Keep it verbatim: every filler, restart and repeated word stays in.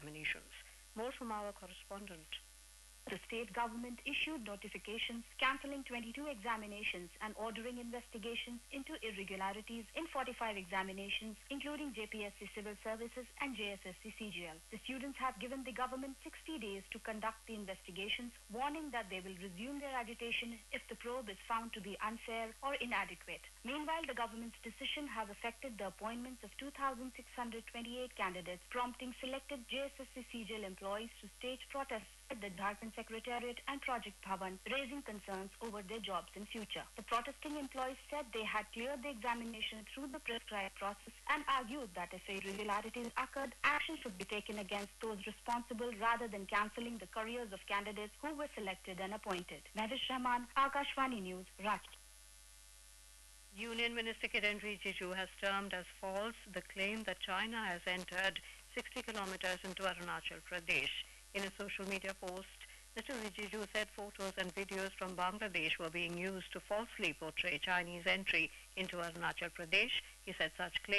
examinations. More from our correspondent. The state government issued notifications cancelling twenty-two examinations and ordering investigations into irregularities in forty-five examinations, including J P S C Civil Services and J S S C C G L. The students have given the government sixty days to conduct the investigations, warning that they will resume their agitation if the probe is found to be unfair or inadequate. Meanwhile, the government's decision has affected the appointments of two thousand six hundred twenty-eight candidates, prompting selected J S S C C G L employees to stage protests at the Jharkhand Secretariat and Project Bhavan, raising concerns over their jobs in future. The protesting employees said they had cleared the examination through the prescribed process and argued that if irregularities occurred, action should be taken against those responsible rather than cancelling the careers of candidates who were selected and appointed. Navish Rahman, Akashvani News, Ranchi. Union Minister Kiren Rijiju has termed as false the claim that China has entered sixty kilometers into Arunachal Pradesh. In a social media post, Mister Rijiju said photos and videos from Bangladesh were being used to falsely portray Chinese entry into Arunachal Pradesh. He said such claims